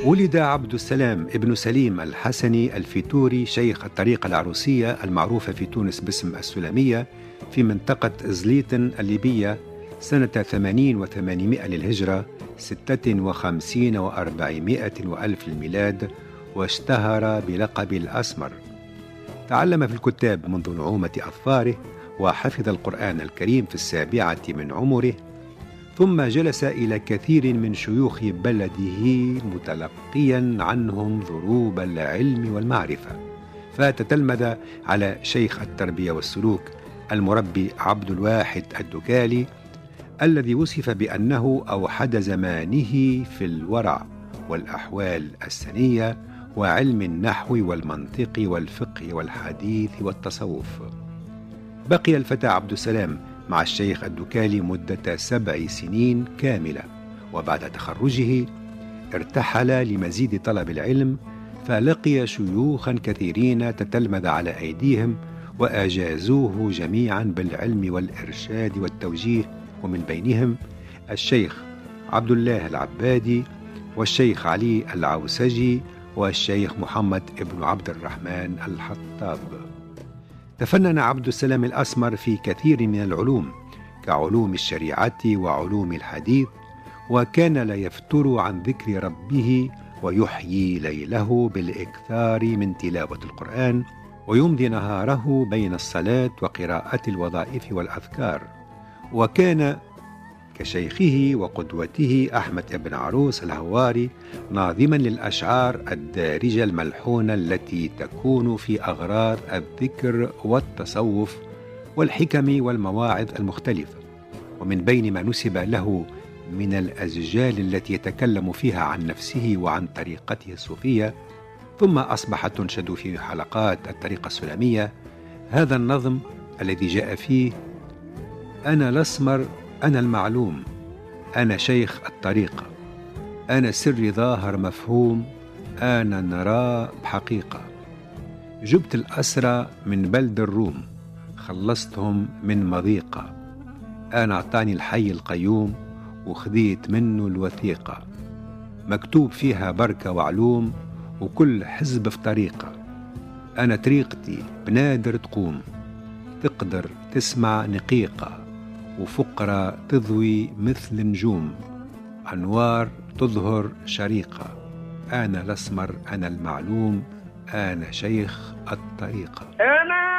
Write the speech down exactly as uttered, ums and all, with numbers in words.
ولد عبد السلام ابن سليم الحسني الفيتوري شيخ الطريقة العروسية المعروفة في تونس باسم السلمية في منطقة زليتن الليبية سنة ثمانين وثمانمائة للهجرة ستة وخمسين وأربعمائة وألف للميلاد، واشتهر بلقب الأسمر. تعلم في الكتاب منذ نعومة أظفاره، وحفظ القرآن الكريم في السابعة من عمره، ثم جلس إلى كثير من شيوخ بلده متلقيا عنهم ضروب العلم والمعرفة، فتتلمذ على شيخ التربية والسلوك المربي عبد الواحد الدكالي، الذي وصف بأنه أوحد زمانه في الورع والأحوال السنية وعلم النحو والمنطق والفقه والحديث والتصوف. بقي الفتى عبد السلام مع الشيخ الدكالي مدة سبع سنين كاملة، وبعد تخرجه ارتحل لمزيد طلب العلم، فلقي شيوخا كثيرين تتلمذ على أيديهم وأجازوه جميعا بالعلم والإرشاد والتوجيه، ومن بينهم الشيخ عبد الله العبادي والشيخ علي العوسجي والشيخ محمد ابن عبد الرحمن الحطاب. تفنن عبد السلام الأسمر في كثير من العلوم كعلوم الشريعة وعلوم الحديث، وكان لا يفتر عن ذكر ربه ويحيي ليله بالإكثار من تلاوة القرآن، ويمضي نهاره بين الصلاة وقراءة الوظائف والأذكار. وكان كشيخه وقدوته أحمد بن عروس الهواري ناظما للأشعار الدارجة الملحونة التي تكون في أغراض الذكر والتصوف والحكم والمواعظ المختلفة، ومن بين ما نسب له من الأزجال التي يتكلم فيها عن نفسه وعن طريقته الصوفية، ثم أصبح تنشد في حلقات الطريقة السلمية هذا النظم الذي جاء فيه: أنا الأسمر، أنا المعلوم، أنا شيخ الطريقة، أنا سري ظاهر مفهوم، أنا نرى بحقيقة، جبت الأسرى من بلد الروم، خلصتهم من مضيقة، أنا أعطاني الحي القيوم وخذيت منه الوثيقة، مكتوب فيها بركة وعلوم وكل حزب في طريقة، أنا طريقتي بنادر تقوم، تقدر تسمع نقيقة، وفقرة تضوي مثل نجوم، أنوار تظهر شريقة، أنا الأسمر، أنا المعلوم، أنا شيخ الطريقة.